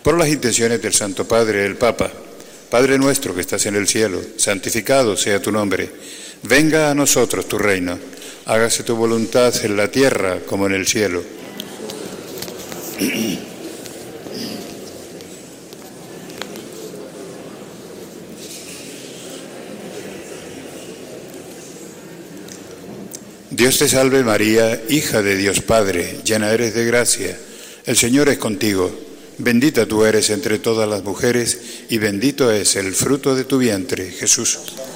Por las intenciones del Santo Padre, el Papa. Padre nuestro que estás en el cielo, santificado sea tu nombre. Venga a nosotros tu reino. Hágase tu voluntad en la tierra como en el cielo. Dios te salve María, hija de Dios Padre, llena eres de gracia. El Señor es contigo. Bendita tú eres entre todas las mujeres y bendito es el fruto de tu vientre, Jesús.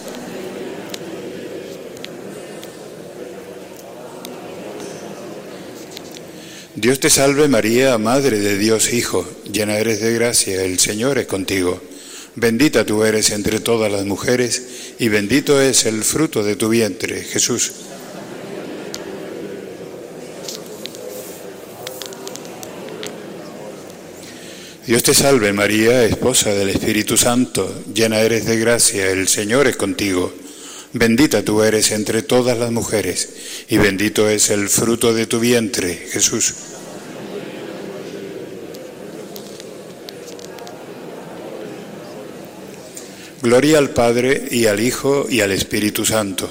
Dios te salve María, Madre de Dios Hijo, llena eres de gracia, el Señor es contigo. Bendita tú eres entre todas las mujeres y bendito es el fruto de tu vientre, Jesús. Dios te salve María, esposa del Espíritu Santo, llena eres de gracia, el Señor es contigo. Bendita tú eres entre todas las mujeres, y bendito es el fruto de tu vientre, Jesús. Gloria al Padre, y al Hijo, y al Espíritu Santo.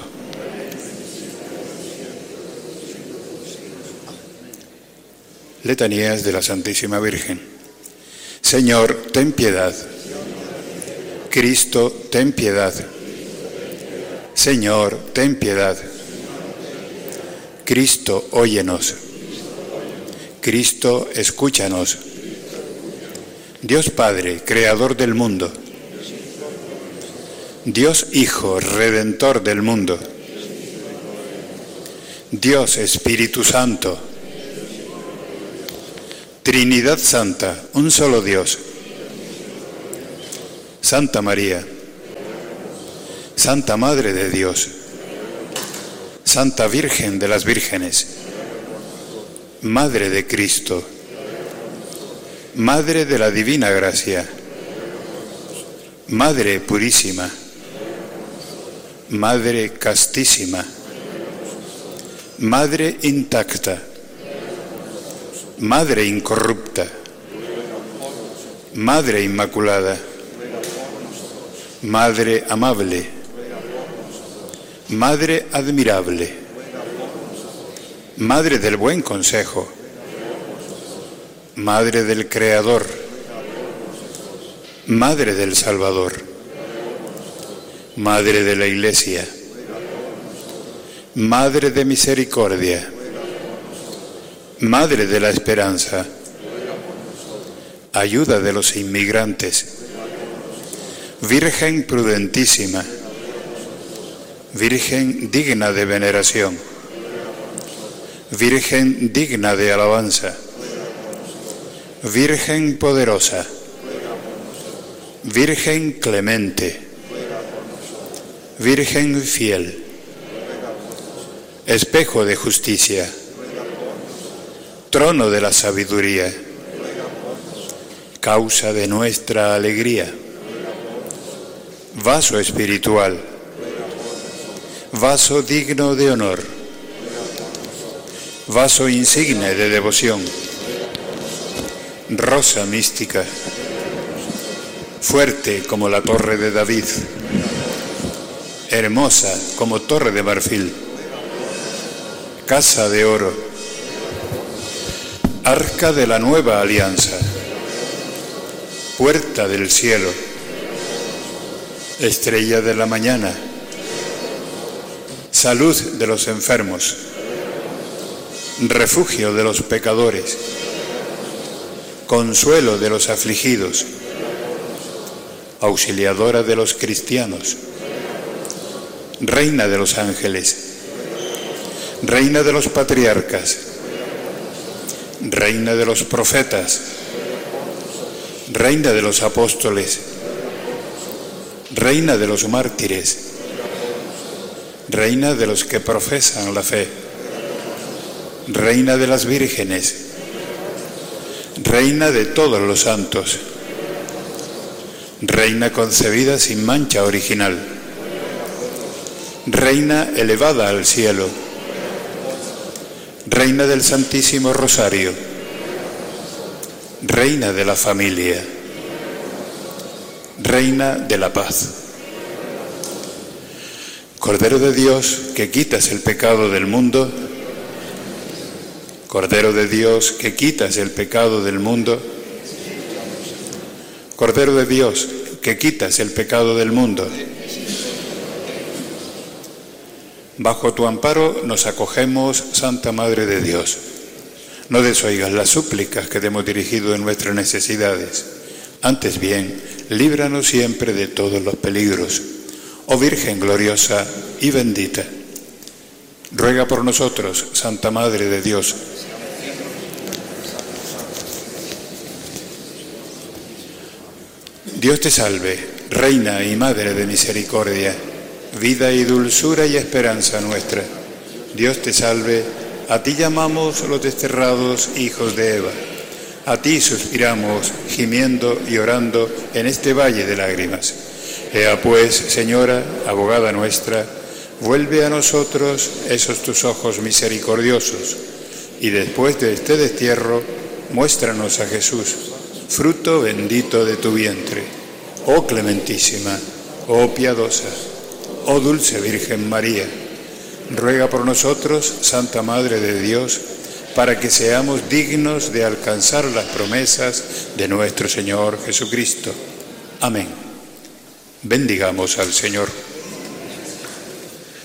Letanías de la Santísima Virgen. Señor, ten piedad. Cristo, ten piedad. Señor, ten piedad. Cristo, óyenos. Cristo, escúchanos. Dios Padre, Creador del mundo. Dios Hijo, Redentor del mundo. Dios Espíritu Santo. Trinidad Santa, un solo Dios. Santa María, Santa Madre de Dios, Santa Virgen de las Vírgenes, Madre de Cristo, Madre de la Divina Gracia, Madre Purísima, Madre Castísima, Madre Intacta, Madre Incorrupta, Madre Inmaculada, Madre Amable, Madre Admirable, Madre del Buen Consejo, Madre del Creador, Madre del Salvador, Madre de la Iglesia, Madre de Misericordia, Madre de la Esperanza, ayuda de los inmigrantes, Virgen prudentísima, Virgen digna de veneración, Virgen digna de alabanza, Virgen poderosa, Virgen clemente, Virgen fiel, espejo de justicia, trono de la sabiduría, causa de nuestra alegría, vaso espiritual, vaso digno de honor, vaso insigne de devoción, rosa mística, fuerte como la torre de David, hermosa como torre de marfil, casa de oro, arca de la nueva alianza, puerta del cielo, estrella de la mañana, salud de los enfermos, refugio de los pecadores, consuelo de los afligidos, auxiliadora de los cristianos, reina de los ángeles, reina de los patriarcas, reina de los profetas, reina de los apóstoles, reina de los mártires, reina de los que profesan la fe, reina de las vírgenes, reina de todos los santos, reina concebida sin mancha original, reina elevada al cielo, reina del Santísimo Rosario, Reina de la familia, Reina de la paz. Cordero de Dios, que quitas el pecado del mundo, Cordero de Dios, que quitas el pecado del mundo, Cordero de Dios, que quitas el pecado del mundo. Bajo tu amparo nos acogemos, Santa Madre de Dios. No desoigas las súplicas que te hemos dirigido en nuestras necesidades. Antes bien, líbranos siempre de todos los peligros. Oh Virgen gloriosa y bendita, ruega por nosotros, Santa Madre de Dios. Dios te salve, Reina y Madre de misericordia, vida y dulzura y esperanza nuestra. Dios te salve, a ti llamamos los desterrados hijos de Eva. A ti suspiramos, gimiendo y orando en este valle de lágrimas. Ea pues, Señora, abogada nuestra, vuelve a nosotros esos tus ojos misericordiosos, y después de este destierro, muéstranos a Jesús, fruto bendito de tu vientre. Oh clementísima, oh piadosa, oh dulce Virgen María, ruega por nosotros, Santa Madre de Dios, para que seamos dignos de alcanzar las promesas de nuestro Señor Jesucristo. Amén. Bendigamos al Señor.